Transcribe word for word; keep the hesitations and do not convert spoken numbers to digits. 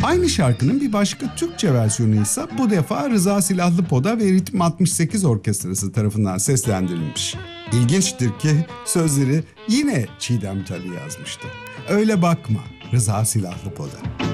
Aynı şarkının bir başka Türkçe versiyonu ise bu defa Rıza Silahlıpoda ve Ritim altmış sekiz Orkestrası tarafından seslendirilmiş. İlginçtir ki sözleri yine Çiğdem Tali yazmıştı. Öyle bakma Rıza Silahlıpoda.